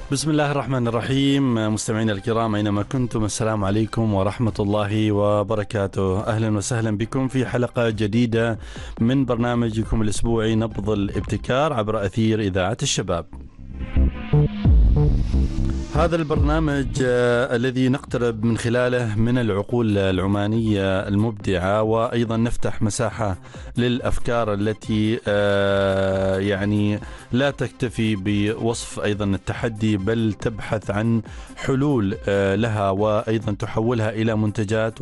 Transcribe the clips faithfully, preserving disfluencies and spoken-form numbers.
بسم الله الرحمن الرحيم. مستمعينا الكرام أينما كنتم، السلام عليكم ورحمة الله وبركاته. أهلا وسهلا بكم في حلقة جديدة من برنامجكم الأسبوعي نبض الابتكار عبر أثير إذاعة الشباب. هذا البرنامج آه الذي نقترب من خلاله من العقول العمانية المبدعة، وأيضا نفتح مساحة للأفكار التي آه يعني لا تكتفي بوصف أيضا التحدي، بل تبحث عن حلول آه لها، وأيضا تحولها إلى منتجات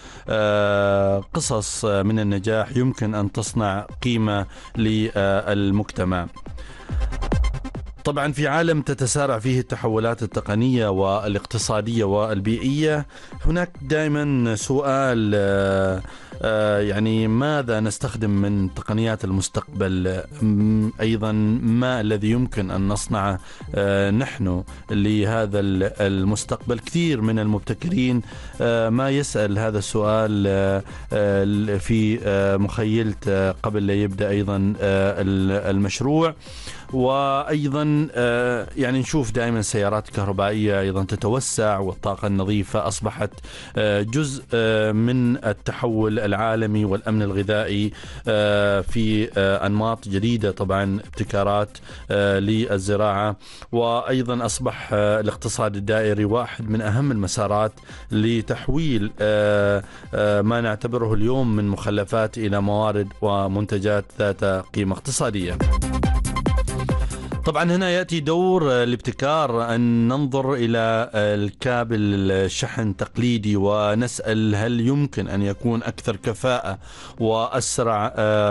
وقصص آه من النجاح يمكن أن تصنع قيمة للمجتمع. طبعا في عالم تتسارع فيه التحولات التقنية والاقتصادية والبيئية، هناك دائما سؤال يعني ماذا نستخدم من تقنيات المستقبل؟ أيضا ما الذي يمكن أن نصنعه نحن لهذا المستقبل؟ كثير من المبتكرين ما يسأل هذا السؤال في مخيلته قبل لا يبدأ أيضا المشروع. وأيضا يعني نشوف دائما السيارات الكهربائية أيضا تتوسع، والطاقة النظيفة أصبحت جزء من التحول العالمي والأمن الغذائي في أنماط جديدة، طبعا ابتكارات للزراعة. وأيضا أصبح الاقتصاد الدائري واحد من أهم المسارات لتحويل ما نعتبره اليوم من مخلفات إلى موارد ومنتجات ذات قيمة اقتصادية. طبعا هنا يأتي دور الابتكار أن ننظر إلى الكابل الشحن التقليدي ونسأل هل يمكن أن يكون أكثر كفاءة وأسرع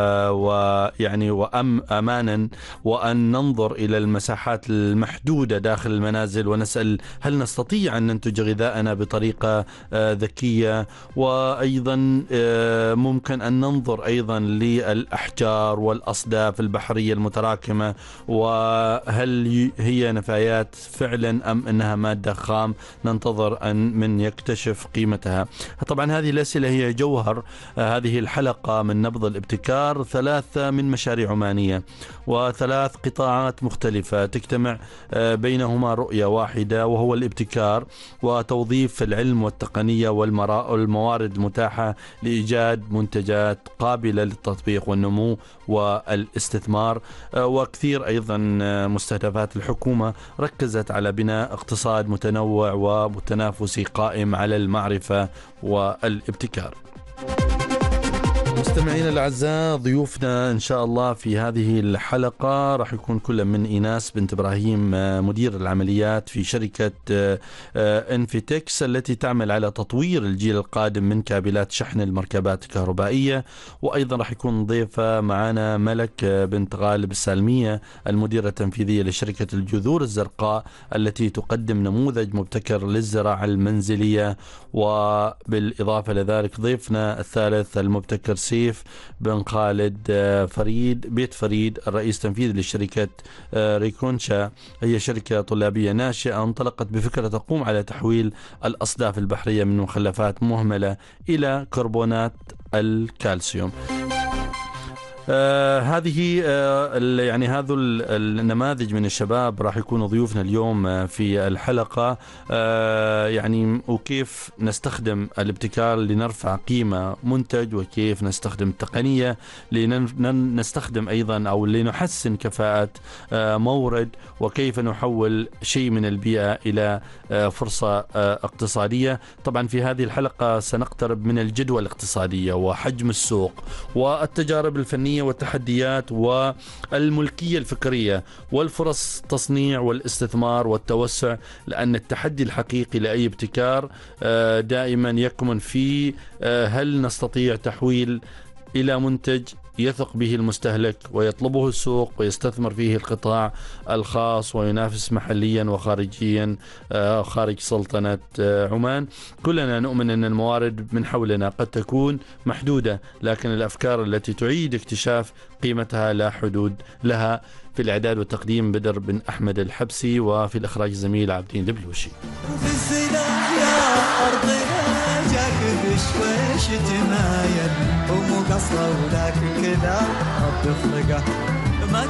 ويعني وأمانا، وأن ننظر إلى المساحات المحدودة داخل المنازل ونسأل هل نستطيع أن ننتج غذاءنا بطريقة ذكية. وأيضا ممكن أن ننظر أيضا للأحجار والأصداف البحرية المتراكمة، و هل هي نفايات فعلا أم أنها مادة خام ننتظر أن من يكتشف قيمتها؟ طبعا هذه الأسئلة هي جوهر هذه الحلقة من نبض الابتكار. ثلاثة من مشاريع عمانية وثلاث قطاعات مختلفة تجتمع بينهما رؤية واحدة، وهو الابتكار وتوظيف العلم والتقنية والموارد المتاحة لإيجاد منتجات قابلة للتطبيق والنمو والاستثمار. وكثير أيضا مستهدفات الحكومة ركزت على بناء اقتصاد متنوع ومتنافسي قائم على المعرفة والابتكار. مستمعين الأعزاء، ضيوفنا إن شاء الله في هذه الحلقة راح يكون كل من إيناس بنت إبراهيم مدير العمليات في شركة انفيتكس التي تعمل على تطوير الجيل القادم من كابلات شحن المركبات الكهربائية. وأيضا راح يكون ضيفة معنا ملك بنت غالب السالمية المديرة التنفيذية لشركة الجذور الزرقاء التي تقدم نموذج مبتكر للزراعة المنزلية. وبالإضافة لذلك ضيفنا الثالث المبتكر سيف بن خالد فريد بيت فريد الرئيس التنفيذي لشركة ريكونشا، هي شركة طلابية ناشئة انطلقت بفكرة تقوم على تحويل الأصداف البحرية من مخلفات مهملة إلى كربونات الكالسيوم. آه هذه آه يعني هذا النماذج من الشباب راح يكونوا ضيوفنا اليوم آه في الحلقة. آه يعني وكيف نستخدم الابتكار لنرفع قيمة منتج، وكيف نستخدم التقنية لنستخدم أيضا أو لنحسن كفاءة آه مورد، وكيف نحول شيء من البيئة إلى آه فرصة آه اقتصادية. طبعا في هذه الحلقة سنقترب من الجدوى الاقتصادية وحجم السوق والتجارب الفنية والتحديات والملكية الفكرية والفرص التصنيع والاستثمار والتوسع، لأن التحدي الحقيقي لأي ابتكار دائما يكمن في هل نستطيع تحويل إلى منتج يثق به المستهلك ويطلبه السوق ويستثمر فيه القطاع الخاص وينافس محليا وخارجيا خارج سلطنة عمان. كلنا نؤمن أن الموارد من حولنا قد تكون محدودة، لكن الأفكار التي تعيد اكتشاف قيمتها لا حدود لها. في الإعداد والتقديم بدر بن أحمد الحبسي، وفي الإخراج زميل عبدين البلوشي. في الزنا يا أرضنا جاك بشويش تمايل ومو قصة ولكن كذا رب خلقه